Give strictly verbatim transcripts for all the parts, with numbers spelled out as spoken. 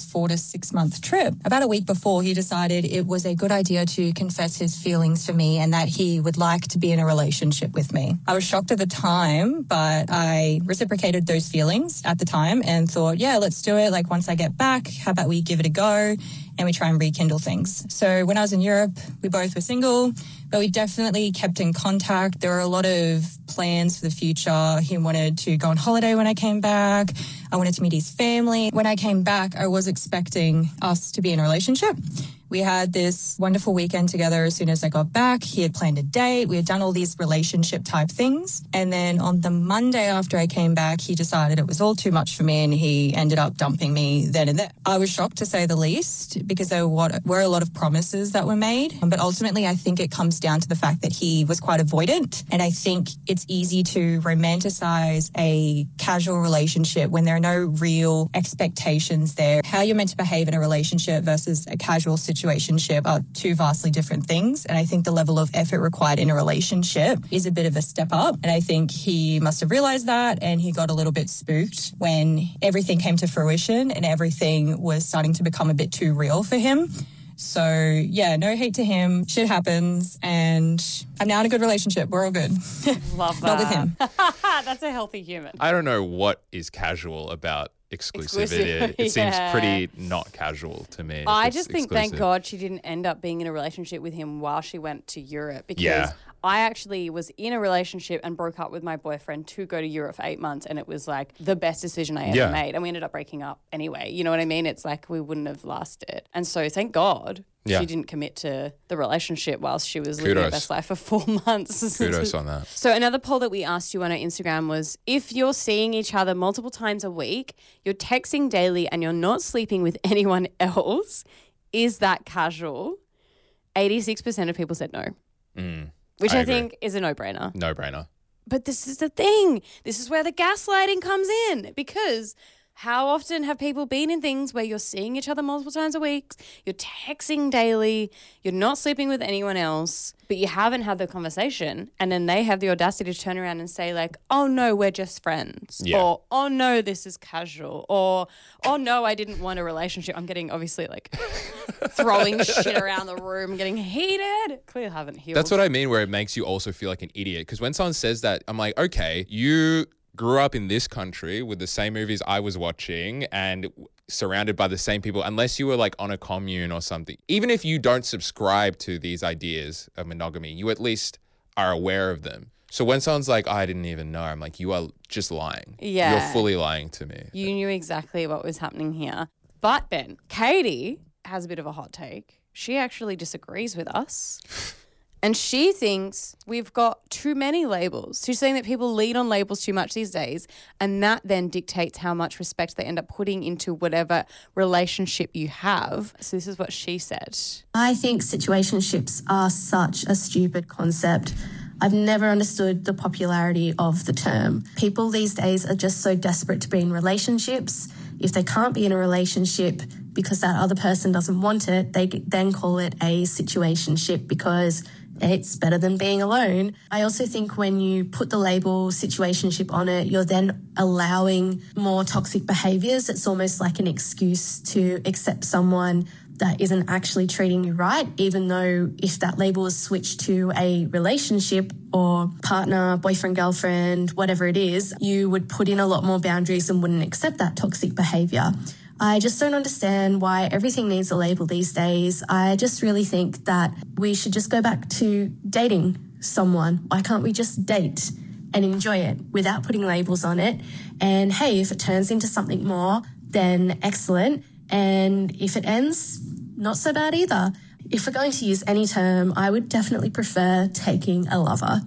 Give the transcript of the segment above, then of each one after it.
four to six month trip. About a week before, he decided it was a good idea to confess his feelings for me and that he would like to be in a relationship with me. I was shocked at the time, but I reciprocated those feelings at the time and thought, yeah, let's do it. Like once I get back, how about we give it a go and we try and rekindle things. So when I was in Europe, we both were single, but we definitely kept in contact. There were a lot of plans for the future. He wanted to go on holiday when I came back. I wanted to meet his family. When I came back, I was expecting us to be in a relationship. We had this wonderful weekend together as soon as I got back. He had planned a date. We had done all these relationship type things. And then on the Monday after I came back, he decided it was all too much for me and he ended up dumping me then and there. I was shocked to say the least because there were a lot of promises that were made. But ultimately, I think it comes down to the fact that he was quite avoidant. And I think it's easy to romanticize a casual relationship when there are no real expectations there. How you're meant to behave in a relationship versus a casual situation situationship are two vastly different things. And I think the level of effort required in a relationship is a bit of a step up. And I think he must have realized that and he got a little bit spooked when everything came to fruition and everything was starting to become a bit too real for him. So, yeah, no hate to him. Shit happens. And I'm now in a good relationship. We're all good. Love that. Not with him. That's a healthy human. I don't know what is casual about exclusivity. Exclusive, it yeah. seems pretty not casual to me. I just think, exclusive. thank God, she didn't end up being in a relationship with him while she went to Europe because Yeah. I actually was in a relationship and broke up with my boyfriend to go to Europe for eight months and it was like the best decision I ever Yeah. made. And we ended up breaking up anyway. You know what I mean? It's like we wouldn't have lasted. And so thank God Yeah. she didn't commit to the relationship whilst she was living her Kudos. best life for four months. Kudos on that. So another poll that we asked you on our Instagram was, if you're seeing each other multiple times a week, you're texting daily and you're not sleeping with anyone else, is that casual? eighty-six percent of people said no, Mm, which I, I agree. think is a no-brainer. No brainer. But this is the thing. This is where the gaslighting comes in because how often have people been in things where you're seeing each other multiple times a week, you're texting daily, you're not sleeping with anyone else, but you haven't had the conversation and then they have the audacity to turn around and say like, oh no, we're just friends. Yeah. Or, oh no, this is casual. Or, oh no, I didn't want a relationship. I'm getting obviously like throwing shit around the room, getting heated. Clearly haven't healed. That's what I mean, where it makes you also feel like an idiot. Because when someone says that, I'm like, okay, you grew up in this country with the same movies I was watching and surrounded by the same people, unless you were like on a commune or something. Even if you don't subscribe to these ideas of monogamy, you at least are aware of them. So when someone's like, oh, I didn't even know, I'm like, you are just lying. Yeah. You're fully lying to me. You knew exactly what was happening here. But Ben, Katie has a bit of a hot take. She actually disagrees with us. And she thinks we've got too many labels. She's saying that people lean on labels too much these days, and that then dictates how much respect they end up putting into whatever relationship you have. So this is what she said. I think situationships are such a stupid concept. I've never understood the popularity of the term. People these days are just so desperate to be in relationships. If they can't be in a relationship because that other person doesn't want it, they then call it a situationship because it's better than being alone. I also think when you put the label situationship on it, you're then allowing more toxic behaviours. It's almost like an excuse to accept someone that isn't actually treating you right, even though if that label is switched to a relationship or partner, boyfriend, girlfriend, whatever it is, you would put in a lot more boundaries and wouldn't accept that toxic behaviour. I just don't understand why everything needs a label these days. I just really think that we should just go back to dating someone. Why can't we just date and enjoy it without putting labels on it? And hey, if it turns into something more, then excellent. And if it ends, not so bad either. If we're going to use any term, I would definitely prefer taking a lover.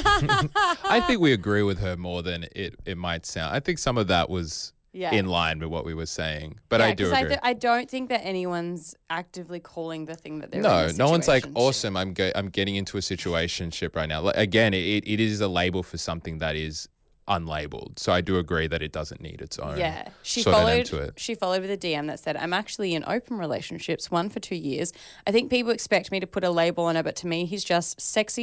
I think we agree with her more than it, it might sound. I think some of that was Yeah. in line with what we were saying. But Yeah, I do 'cause agree. I, th- I don't think that anyone's actively calling the thing that they're No, in a no one's like, situationship. awesome, I'm ge- I'm getting into a situationship right now. Like, again, it, it is a label for something that is unlabeled. So I do agree that it doesn't need its own Yeah, she sort of followed. name to it. She followed with a D M that said, "I'm actually in open relationships, one for two years. I think people expect me to put a label on it, but to me, he's just sexy,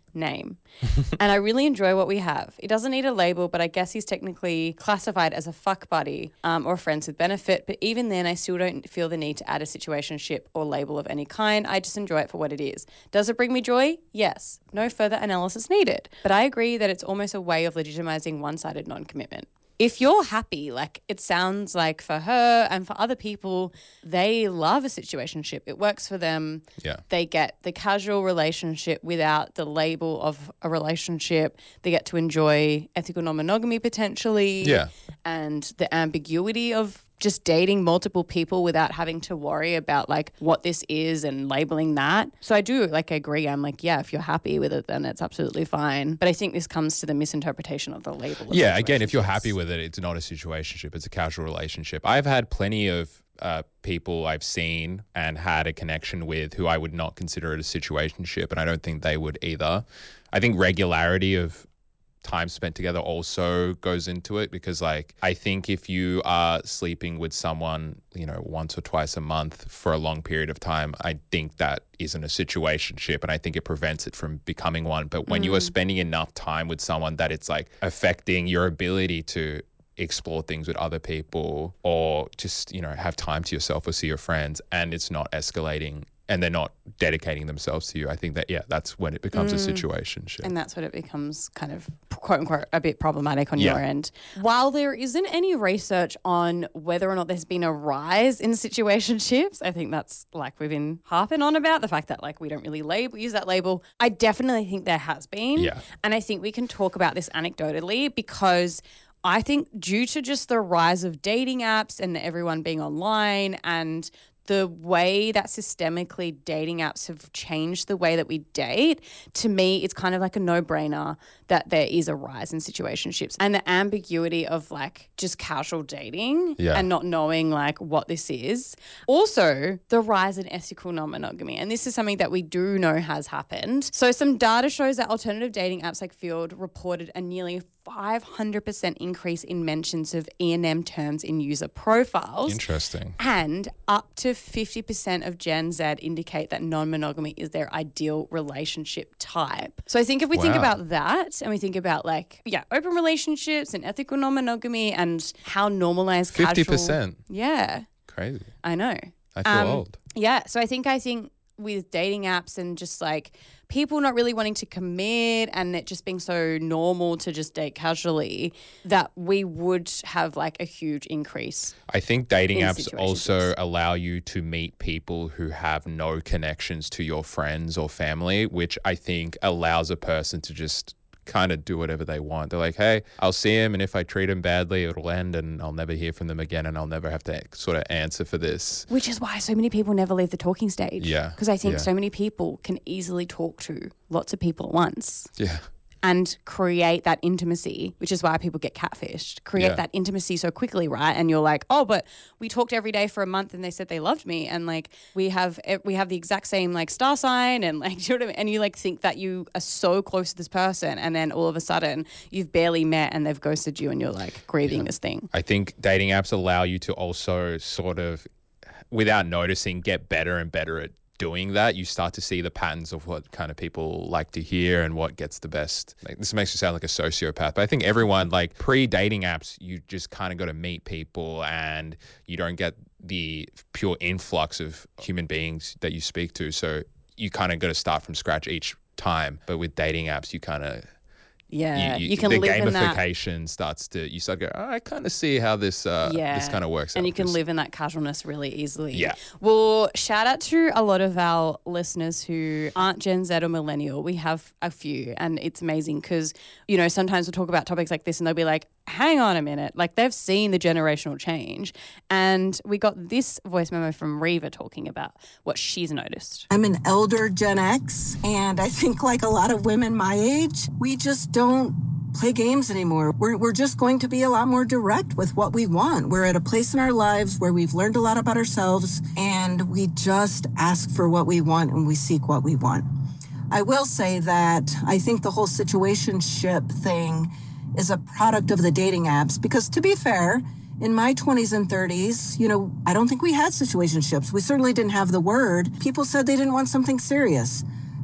name. And I really enjoy what we have. It doesn't need a label, but I guess he's technically classified as a fuck buddy um, or friends with benefit. But even then, I still don't feel the need to add a situationship or label of any kind. I just enjoy it for what it is. Does it bring me joy? Yes. No further analysis needed. But I agree that it's almost a way of legitimizing one-sided non-commitment. If you're happy, like it sounds like for her and for other people, they love a situationship. It works for them. Yeah. They get the casual relationship without the label of a relationship. They get to enjoy ethical non-monogamy potentially. Yeah. And the ambiguity of just dating multiple people without having to worry about like what this is and labeling that. So I do like agree. I'm like, yeah, if you're happy with it, then it's absolutely fine. But I think this comes to the misinterpretation of the label. Of Yeah, again, if you're happy with it, it's not a situationship, it's a casual relationship. I've had plenty of uh, people I've seen and had a connection with who I would not consider it a situationship, and I don't think they would either. I think regularity of time spent together also goes into it, because like I think if you are sleeping with someone, you know, once or twice a month for a long period of time, I think that isn't a situationship, and I think it prevents it from becoming one. But when mm. you are spending enough time with someone that it's like affecting your ability to explore things with other people, or just, you know, have time to yourself or see your friends, and it's not escalating and they're not dedicating themselves to you, I think that, yeah, that's when it becomes mm. a situationship. And that's when it becomes kind of, quote unquote, a bit problematic on yeah. your end. While there isn't any research on whether or not there's been a rise in situationships, I think that's like we've been harping on about, the fact that like we don't really label, use that label. I definitely think there has been. Yeah. And I think we can talk about this anecdotally, because I think due to just the rise of dating apps and everyone being online and the way that systemically dating apps have changed the way that we date, to me, it's kind of like a no-brainer that there is a rise in situationships, and the ambiguity of like just casual dating yeah. and not knowing like what this is. Also, the rise in ethical non-monogamy. And this is something that we do know has happened. So some data shows that alternative dating apps like Field reported a nearly five hundred percent increase in mentions of E and M terms in user profiles. Interesting. And up to fifty percent of Gen Z indicate that non-monogamy is their ideal relationship type. So I think if we wow. think about that, and we think about like, yeah, open relationships and ethical non-monogamy and how normalized casual. fifty percent. Yeah. Crazy. I know. I feel um, old. Yeah. So I think, I think with dating apps and just like people not really wanting to commit and it just being so normal to just date casually, that we would have like a huge increase. I think dating apps also allow you to meet people who have no connections to your friends or family, which I think allows a person to just kind of do whatever they want. They're like, hey, I'll see him, and if I treat him badly, it'll end and I'll never hear from them again, and I'll never have to sort of answer for this. Which is why so many people never leave the talking stage. Yeah. Because I think yeah. so many people can easily talk to lots of people at once. Yeah. And create that intimacy, which is why people get catfished. Create Yeah. that intimacy so quickly, right? And you're like, oh, but we talked every day for a month and they said they loved me, and like we have we have the exact same like star sign, and like, you know what I mean? And you like think that you are so close to this person, and then all of a sudden you've barely met and they've ghosted you, and you're like grieving yeah. this thing. I think dating apps allow you to also sort of, without noticing, get better and better at doing that. You start to see the patterns of what kind of people like to hear and what gets the best. Like, this makes you sound like a sociopath, but I think everyone, like pre-dating apps, you just kind of got to meet people and you don't get the pure influx of human beings that you speak to. So you kind of got to start from scratch each time. But with dating apps, you kind of Yeah, you, you, you can the live in that. gamification starts to, you start to go, oh, I kind of see how this uh, yeah. this kind of works. And out. you can This- live in that casualness really easily. Yeah. Well, shout out to a lot of our listeners who aren't Gen Z or millennial. We have a few, and it's amazing because, you know, sometimes we'll talk about topics like this and they'll be like, hang on a minute, like they've seen the generational change. And we got this voice memo from Reva talking about what she's noticed. I'm an elder Gen X, and I think like a lot of women my age, we just don't play games anymore. We're, we're just going to be a lot more direct with what we want. We're at a place in our lives where we've learned a lot about ourselves, and we just ask for what we want and we seek what we want. I will say that I think the whole situationship thing is a product of the dating apps, because to be fair, in my twenties and thirties, you know, I don't think we had situationships. We certainly didn't have the word. People said they didn't want something serious.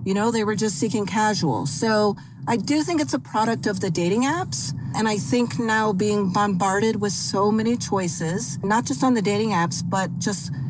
You know, they were just seeking casual. So I do think it's a product of the dating apps. And I think now being bombarded with so many choices, not just on the dating apps, but just